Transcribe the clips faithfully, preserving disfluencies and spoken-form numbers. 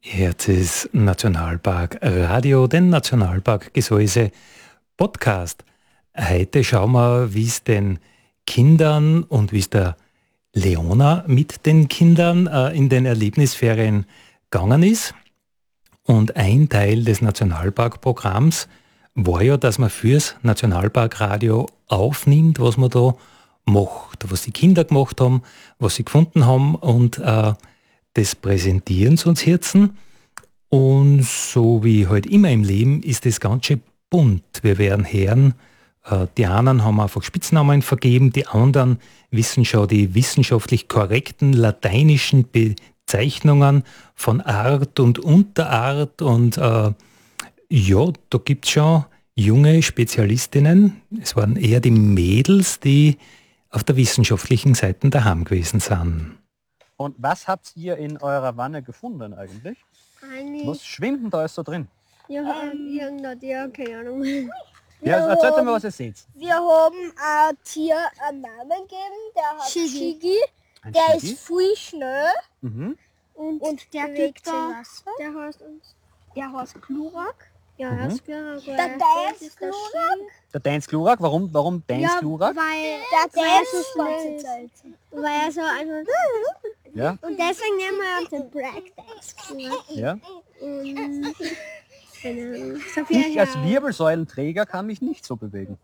Jetzt ist Nationalpark Radio, den Nationalpark Gesäuse Podcast. Heute schauen wir, wie es den Kindern und wie es der Leona mit den Kindern äh, in den Erlebnisferien gegangen ist. Und ein Teil des Nationalparkprogramms war ja, dass man fürs Nationalparkradio aufnimmt, was man da macht, was die Kinder gemacht haben, was sie gefunden haben und äh, das präsentieren sie uns Herzen. Und so wie halt immer im Leben ist das ganz schön bunt. Wir werden hören, äh, die einen haben einfach Spitznamen vergeben, die anderen wissen schon die wissenschaftlich korrekten lateinischen Bezeichnungen von Art und Unterart. Und äh, ja, da gibt es schon junge Spezialistinnen. Es waren eher die Mädels, die auf der wissenschaftlichen Seite daheim gewesen sind. Und was habt ihr in eurer Wanne gefunden eigentlich? Eigentlich. Was schwimmt denn da alles so drin? Ja, ähm, irgendein Tier, keine Ahnung. Ja, also erzählt mir, was ihr seht. Wir haben ein Tier einen Namen gegeben, der hat Shiggy. Shiggy. Ein Der Shiggy? ist viel schnell Mhm. Und, und der bewegt Typ sich da, Wasser. der heißt uns. Der heißt Klurak. Ja, Mhm. er ist klar. Der Dance ist der Glurak. Der Dance Glurak, warum, warum Dance Ja, Glurak? weil, Der weil er Dance so die ganze schnell ist. Zeit. Weil er so einfach... Ja, Und deswegen nehmen wir auch den Breakdance. ja. Und... Keine Ahnung. So viel Ich als her. Wirbelsäulenträger kann mich nicht so bewegen.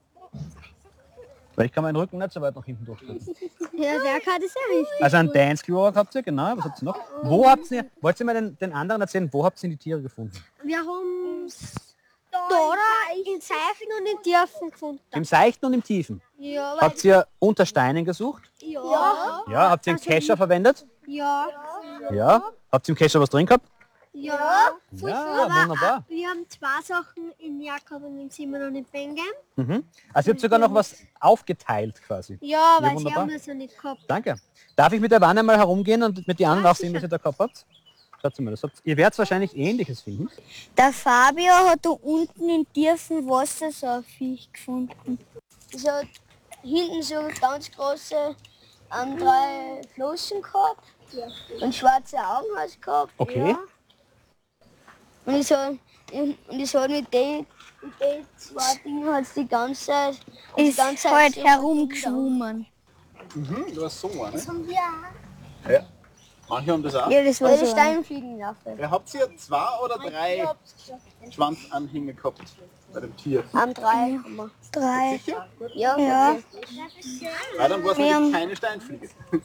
Weil ich kann meinen Rücken nicht so weit nach hinten durchstrecken. Ja, der kann das ja richtig. Also einen Dance Glurak habt ihr, genau. Was habt ihr noch? Wo habt ihr, wollt ihr mal den, den anderen erzählen, wo habt ihr die Tiere gefunden? Wir haben Da Dora in Seifen und in Tiefen gefunden. Im Seichten und im Tiefen. Ja, weil... Habt ihr unter Steinen gesucht? Ja. Ja. Habt ihr einen Kescher verwendet? Ja. Ja. Habt ihr im Kescher was drin gehabt? Ja. Ja, wunderbar. Wir haben zwei Sachen in Jakob und im Simon und im Bengen. Mhm. Also ihr habt sogar noch was aufgeteilt quasi. Ja, weil sie wunderbar. haben das ja nicht gehabt. Danke. Darf ich mit der Wanne mal herumgehen und mit den anderen nachsehen, was ihr da gehabt habt? Schaut mal, das habt, ihr werdet wahrscheinlich Ähnliches finden. Der Fabio hat da unten im tiefen Wasser so ein Viech gefunden. Es hat hinten so ganz große ähm, drei Flossen gehabt und schwarze Augen hat es gehabt. Okay. Ja. Und es hat, und es hat mit den, mit den zwei Dingen hat's die ganze Zeit die Ist ganze Zeit halt so herumgeschwommen. Mhm, du hast so eine. Das haben wir auch. Ja. Manche haben das auch. Ja, das war Weil die so. Steinfliegenlarve. Ja, habt ihr zwei oder drei Schwanzanhänge gehabt bei dem Tier? Haben drei. Haben wir. Drei. Sicher? Ja. Ja. Weil dann war es Wir haben- nämlich keine Steinfliege.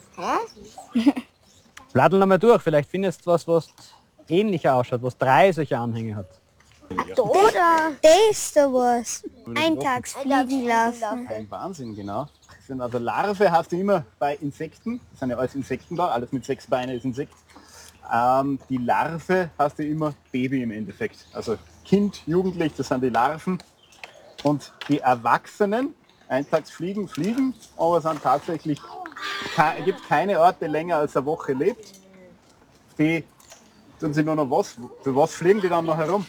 Bladel nochmal durch, vielleicht findest du was, was ähnlicher ausschaut, was drei solche Anhänge hat. Oder Das da was. Eintagsfliegenlarven. Ein Wahnsinn, genau. Das sind also Larve hast du immer bei Insekten. Das sind ja alles Insekten da, alles mit sechs Beinen ist Insekt. Ähm, die Larve hast du immer Baby im Endeffekt. Also Kind, Jugendlich, das sind die Larven. Und die Erwachsenen, Eintagsfliegen, fliegen, aber sind tatsächlich, es gibt keine Art, die länger als eine Woche lebt. Die tun sie nur noch was, für was fliegen die dann noch herum?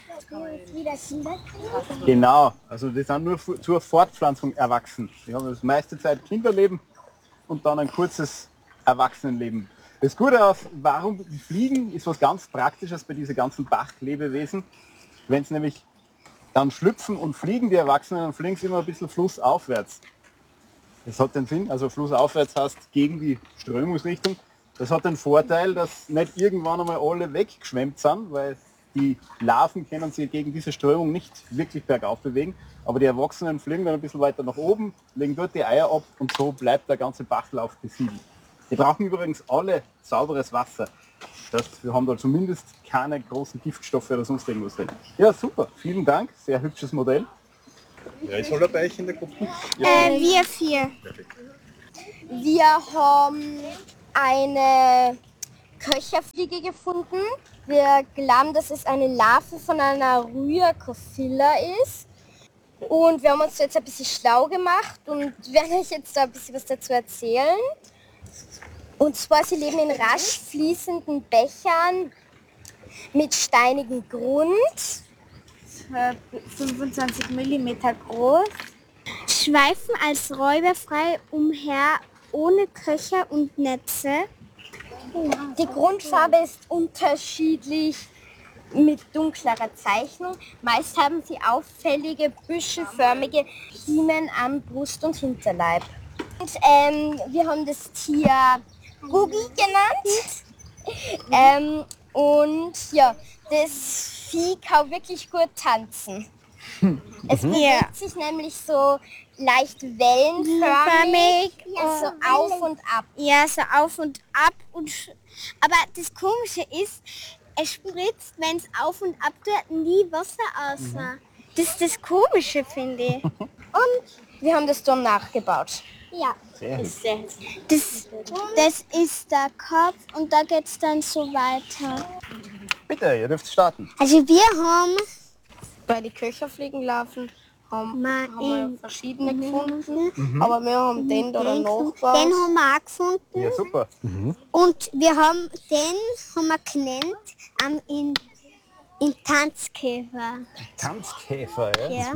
Genau, also die sind nur fu- zur Fortpflanzung erwachsen. Die haben das meiste Zeit Kinderleben und dann ein kurzes Erwachsenenleben. Das Gute auf, warum die fliegen, ist was ganz Praktisches bei diesen ganzen Bachlebewesen. Wenn es nämlich dann schlüpfen und fliegen, die Erwachsenen, dann fliegen sie immer ein bisschen flussaufwärts. Das hat den Sinn, also flussaufwärts heißt gegen die Strömungsrichtung. Das hat den Vorteil, dass nicht irgendwann einmal alle weggeschwemmt sind, weil die Larven können sich gegen diese Strömung nicht wirklich bergauf bewegen. Aber die Erwachsenen fliegen dann ein bisschen weiter nach oben, legen dort die Eier ab und so bleibt der ganze Bachlauf besiedelt. Die brauchen übrigens alle sauberes Wasser. Das heißt, wir haben da zumindest keine großen Giftstoffe oder sonst irgendwas drin. Ja, super. Vielen Dank. Sehr hübsches Modell. Ja, ist alle bei euch in der Gruppe? Äh, wir vier. wir haben eine Köcherfliege gefunden. Wir glauben, dass es eine Larve von einer Rührkopfilla ist. Und wir haben uns jetzt ein bisschen schlau gemacht und werden euch jetzt da ein bisschen was dazu erzählen. Und zwar, sie leben in rasch fließenden Bechern mit steinigem Grund. fünfundzwanzig Millimeter groß. Schweifen als Räuber frei umher, ohne Köcher und Netze. Die Grundfarbe ist unterschiedlich mit dunklerer Zeichnung. Meist haben sie auffällige, büschelförmige Kiemen am Brust- und Hinterleib. Und, ähm, wir haben das Tier Gugi genannt. ähm, und ja, das Vieh kann wirklich gut tanzen. Es bewegt sich nämlich so leicht wellenförmig, Ja, so auf und ab. Ja, so auf und ab. Und sch- aber das Komische ist, es spritzt, wenn es auf und ab tut, nie Wasser aus. Das ist das Komische, finde ich. Und wir haben das dann nachgebaut. Ja. Sehr hübsch. Das, das ist der Kopf und da geht es dann so weiter. Bitte, ihr dürft starten. Also wir haben Bei den Köcherfliegenlarven haben, mal haben wir in, verschiedene gefunden, aber wir haben den da dann nachgebaut. den haben wir auch gefunden Ja, super. und wir haben den haben wir genannt ähm, in, in Tanzkäfer. Tanzkäfer, ja. Ja.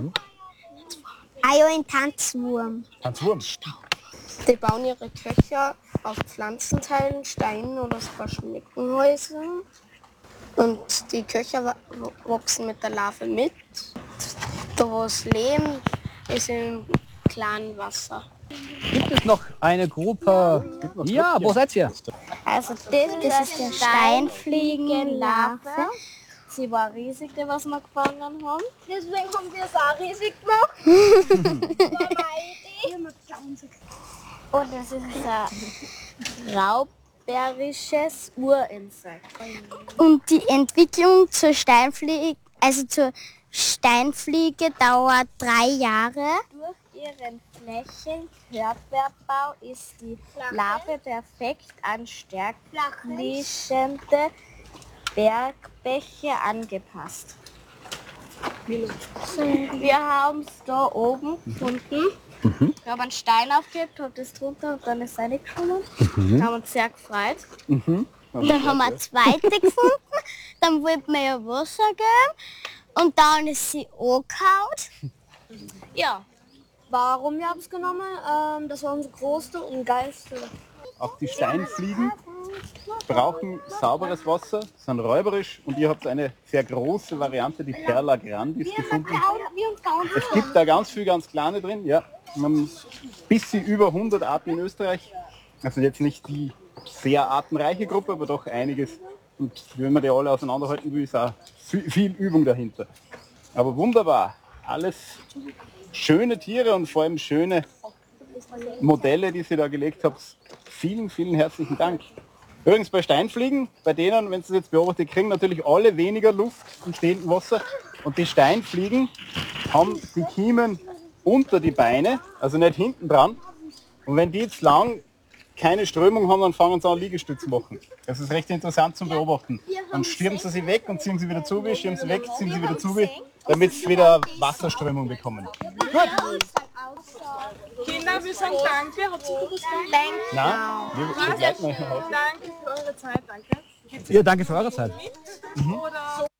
Ah ja, in Tanzwurm. Tanzwurm. Die bauen ihre Köcher auf Pflanzenteilen, Steinen oder sogar Schneckenhäusern. Und die Köcher wa- wachsen mit der Larve mit. Da wo es leben, ist im klaren Wasser. Gibt es noch eine Gruppe? Ja, wo seid ihr? Also das, das ist der Steinfliegenlarve. Sie war riesig, die was wir gefangen haben. Deswegen haben wir es auch riesig gemacht. Das war meine Idee. Und das ist ein raubbeerisches Urinsekt. Und die Entwicklung zur Steinfliege, also zur Steinfliege dauert drei Jahre. Durch ihren Flächenkörperbau ist die Larve perfekt an stärkliegende Bergbäche angepasst. Wir haben es da oben gefunden. Ich habe einen Stein aufgehebt, habe das drunter und dann ist es reingekommen. Wir haben uns sehr gefreut. Und dann haben wir eine zweite gefunden. Dann wollten wir ja Wasser geben. Und dann ist sie angehaut. Ja, warum wir haben es genommen? Ähm, das war unsere größte und geilste. Auch die Steinfliegen brauchen sauberes Wasser, sind räuberisch und ihr habt eine sehr große Variante, die Perla grandis gefunden. Es gibt da ganz viel ganz kleine drin, ja. Wir haben bis sie über hundert Arten in Österreich. Also jetzt nicht die sehr artenreiche Gruppe, aber doch einiges. Und wenn man die alle auseinanderhalten will, ist auch viel, viel Übung dahinter. Aber wunderbar, alles schöne Tiere und vor allem schöne Modelle, die ihr da gelegt habt. Vielen, vielen herzlichen Dank. Übrigens bei Steinfliegen, bei denen, wenn Sie es jetzt beobachtet, kriegen natürlich alle weniger Luft im stehenden Wasser. Und die Steinfliegen haben die Kiemen unter die Beine, also nicht hinten dran. Und wenn die jetzt lang keine Strömung haben, dann fangen sie an Liegestütz machen. Das ist recht interessant zum Beobachten. Dann stürmen sie sie weg und ziehen sie wieder zu, stürmen sie weg, ziehen sie wieder zu, damit sie wieder Wasserströmung bekommen. Gut. Kinder, wir sagen danke. Habt ihr gutes Dank? Na, wir begleiten euch nach Hause. Danke für eure Zeit, danke. Ja, danke für eure Zeit. Oder